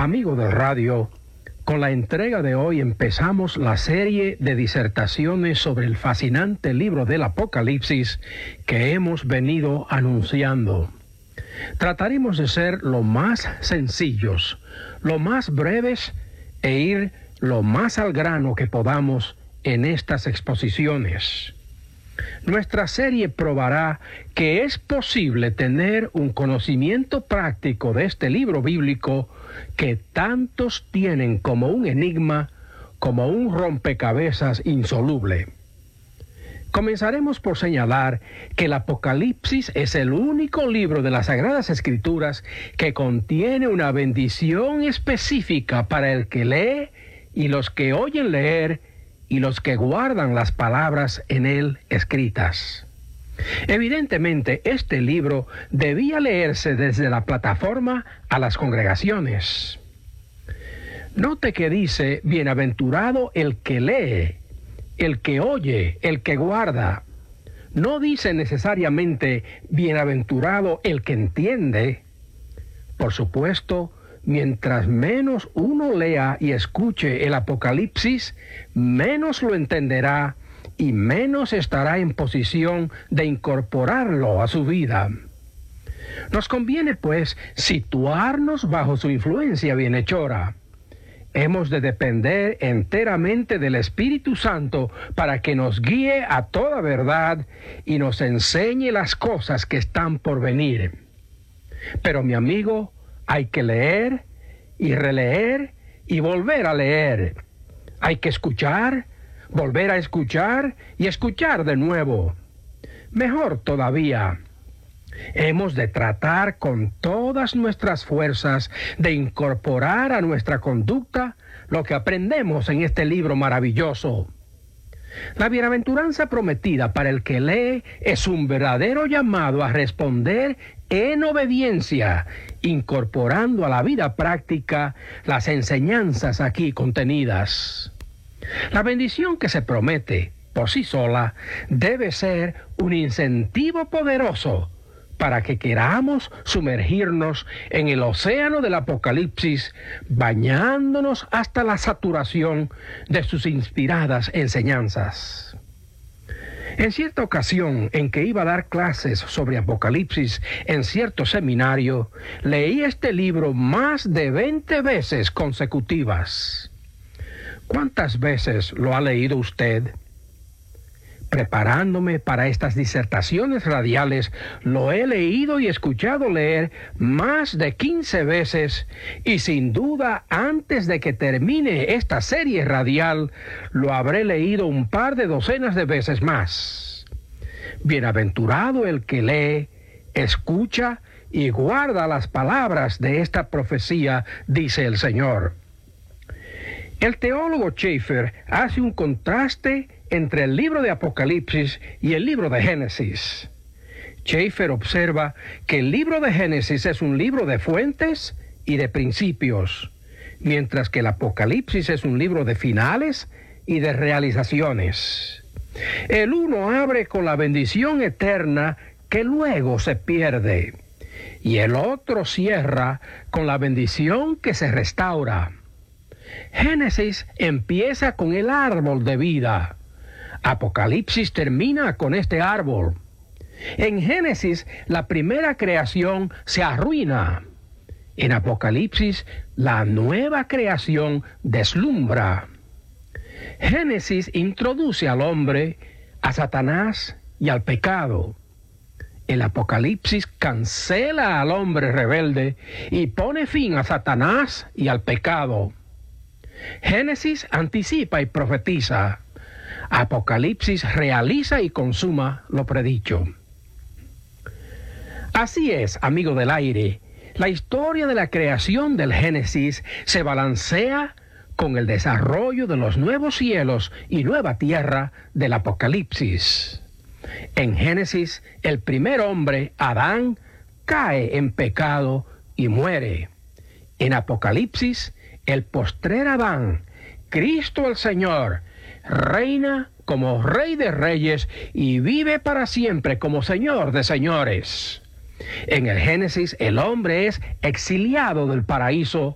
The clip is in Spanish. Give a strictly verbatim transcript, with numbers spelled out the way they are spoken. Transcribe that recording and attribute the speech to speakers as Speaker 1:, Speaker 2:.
Speaker 1: Amigo del radio, con la entrega de hoy empezamos la serie de disertaciones sobre el fascinante libro del Apocalipsis que hemos venido anunciando. Trataremos de ser lo más sencillos, lo más breves e ir lo más al grano que podamos en estas exposiciones. Nuestra serie probará que es posible tener un conocimiento práctico de este libro bíblico que tantos tienen como un enigma, como un rompecabezas insoluble. Comenzaremos por señalar que el Apocalipsis es el único libro de las Sagradas Escrituras que contiene una bendición específica para el que lee y los que oyen leer y los que guardan las palabras en él escritas. Evidentemente, este libro debía leerse desde la plataforma a las congregaciones. Note que dice, bienaventurado el que lee, el que oye, el que guarda. No dice necesariamente, bienaventurado el que entiende. Por supuesto, mientras menos uno lea y escuche el Apocalipsis, menos lo entenderá y menos estará en posición de incorporarlo a su vida. Nos conviene, pues, situarnos bajo su influencia bienhechora. Hemos de depender enteramente del Espíritu Santo para que nos guíe a toda verdad y nos enseñe las cosas que están por venir. Pero, mi amigo, hay que leer y releer y volver a leer. Hay que escuchar, volver a escuchar y escuchar de nuevo. Mejor todavía, hemos de tratar con todas nuestras fuerzas de incorporar a nuestra conducta lo que aprendemos en este libro maravilloso. La bienaventuranza prometida para el que lee es un verdadero llamado a responder en obediencia, incorporando a la vida práctica las enseñanzas aquí contenidas. La bendición que se promete por sí sola debe ser un incentivo poderoso para que queramos sumergirnos en el océano del Apocalipsis, bañándonos hasta la saturación de sus inspiradas enseñanzas. En cierta ocasión en que iba a dar clases sobre Apocalipsis en cierto seminario, leí este libro más de veinte veces consecutivas. ¿Cuántas veces lo ha leído usted? Preparándome para estas disertaciones radiales, lo he leído y escuchado leer más de quince veces y sin duda antes de que termine esta serie radial, lo habré leído un par de docenas de veces más. Bienaventurado el que lee, escucha y guarda las palabras de esta profecía, dice el Señor. El teólogo Schaeffer hace un contraste entre el libro de Apocalipsis y el libro de Génesis. Schaeffer observa que el libro de Génesis es un libro de fuentes y de principios, mientras que el Apocalipsis es un libro de finales y de realizaciones. El uno abre con la bendición eterna que luego se pierde, y el otro cierra con la bendición que se restaura. Génesis empieza con el árbol de vida. Apocalipsis termina con este árbol. En Génesis, la primera creación se arruina. En Apocalipsis, la nueva creación deslumbra. Génesis introduce al hombre, a Satanás y al pecado. El Apocalipsis cancela al hombre rebelde y pone fin a Satanás y al pecado. Génesis anticipa y profetiza. Apocalipsis realiza y consuma lo predicho. Así es, amigo del aire, la historia de la creación del Génesis se balancea con el desarrollo de los nuevos cielos y nueva tierra del Apocalipsis. En Génesis, el primer hombre, Adán, cae en pecado y muere. En Apocalipsis, el postrer Adán, Cristo el Señor, reina como Rey de Reyes y vive para siempre como Señor de Señores. En el Génesis, el hombre es exiliado del paraíso